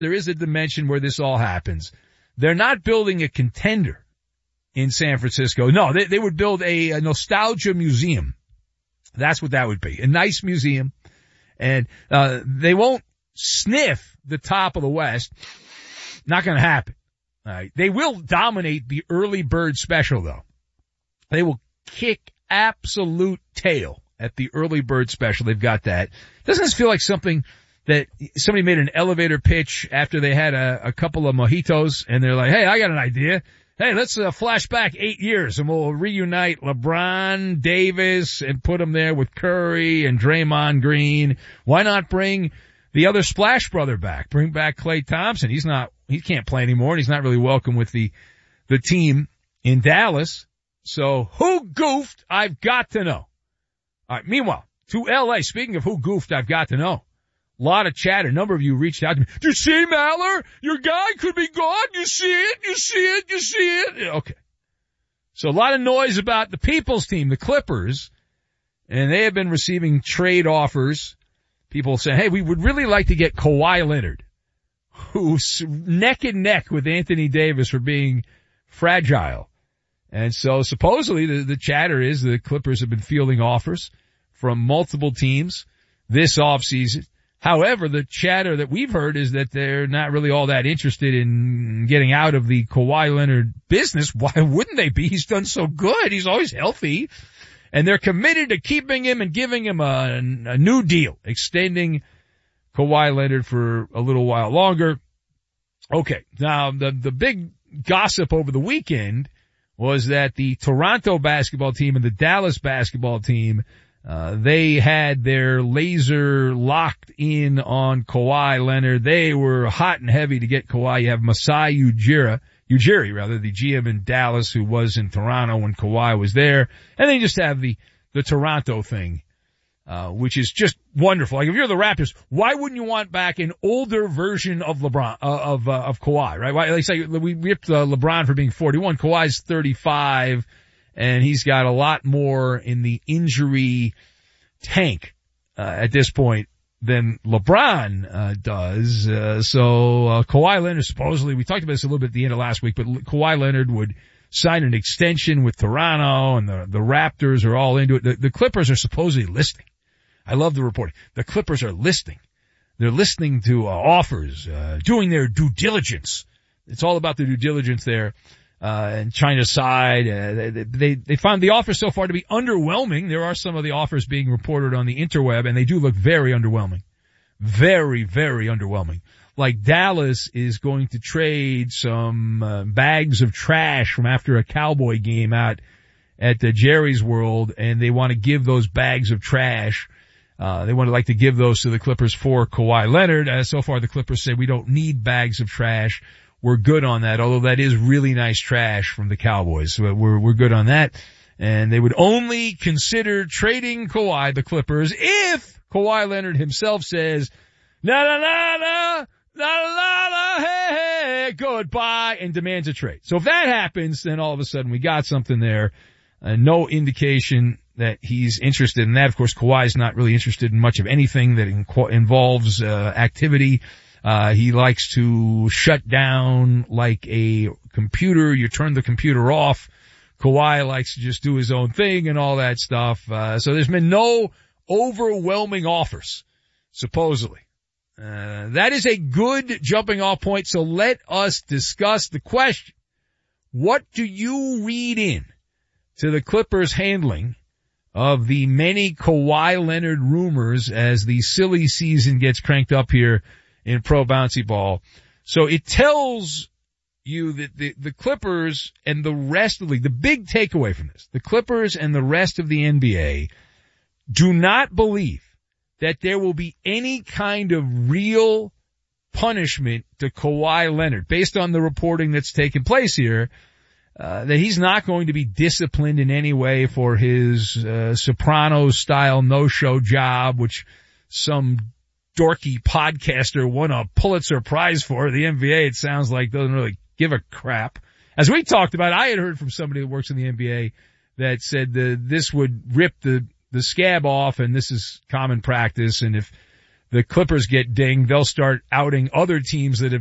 there is a dimension where this all happens. They're not building a contender in San Francisco. No, they would build a nostalgia museum. That's what that would be. A nice museum. And they won't sniff the top of the West. Not going to happen. All right. They will dominate the early bird special, though. They will kick absolute tail at the early bird special. They've got that. Doesn't this feel like something that somebody made an elevator pitch after they had a couple of mojitos, and they're like, hey, I got an idea. Hey, let's flash back 8 years and we'll reunite LeBron, Davis, and put them there with Curry and Draymond Green. Why not bring the other Splash brother back? Bring back Klay Thompson. He can't play anymore, and he's not really welcome with the team in Dallas. So who goofed? I've got to know. All right. Meanwhile, to L.A., speaking of who goofed, I've got to know. A lot of chatter. A number of you reached out to me. Do you see, Maller? Your guy could be gone. You see it? You see it? You see it? Okay. So a lot of noise about the people's team, the Clippers, and they have been receiving trade offers. People saying, hey, we would really like to get Kawhi Leonard, who's neck and neck with Anthony Davis for being fragile. And so supposedly the chatter is the Clippers have been fielding offers from multiple teams this offseason. However, the chatter that we've heard is that they're not really all that interested in getting out of the Kawhi Leonard business. Why wouldn't they be? He's done so good. He's always healthy. And they're committed to keeping him and giving him a new deal, extending Kawhi Leonard for a little while longer. Okay. Now, the big gossip over the weekend was that the Toronto basketball team and the Dallas basketball team, they had their laser locked in on Kawhi Leonard. They were hot and heavy to get Kawhi. You have Masai Ujiri, the GM in Dallas, who was in Toronto when Kawhi was there. And then you just have the Toronto thing, which is just wonderful. Like if you're the Raptors, why wouldn't you want back an older version of LeBron, of Kawhi, right? Why, like say we ripped LeBron for being 41. Kawhi's 35. And he's got a lot more in the injury tank at this point than LeBron does. So Kawhi Leonard supposedly, we talked about this a little bit at the end of last week, but Kawhi Leonard would sign an extension with Toronto, and the Raptors are all into it. The Clippers are supposedly listening. I love the reporting. The Clippers are listening. They're listening to offers, doing their due diligence. It's all about the due diligence there. And trying to decide, they found the offers so far to be underwhelming. There are some of the offers being reported on the interweb, and they do look very underwhelming. Very, very underwhelming. Like Dallas is going to trade some bags of trash from after a Cowboy game out at the Jerry's World, and they want to give those bags of trash. They would like to give those to the Clippers for Kawhi Leonard. So far the Clippers say we don't need bags of trash. We're good on that, although that is really nice trash from the Cowboys. So we're good on that. And they would only consider trading Kawhi, the Clippers, if Kawhi Leonard himself says, hey, goodbye, and demands a trade. So if that happens, then all of a sudden we got something there. No indication that he's interested in that. Of course, Kawhi's not really interested in much of anything that involves activity. He likes to shut down like a computer. You turn the computer off. Kawhi likes to just do his own thing and all that stuff. So there's been no overwhelming offers, supposedly. That is a good jumping off point. So let us discuss the question. What do you read in to the Clippers' handling of the many Kawhi Leonard rumors as the silly season gets cranked up here in pro bouncy ball? So it tells you that the Clippers and the rest of the league, the big takeaway from this, the Clippers and the rest of the NBA do not believe that there will be any kind of real punishment to Kawhi Leonard based on the reporting that's taken place here, that he's not going to be disciplined in any way for his Sopranos style no-show job, which some dorky podcaster won a Pulitzer Prize for. The NBA, it sounds like, doesn't really give a crap. As we talked about, I had heard from somebody that works in the NBA that said this would rip the scab off, and this is common practice. And if the Clippers get dinged, they'll start outing other teams that have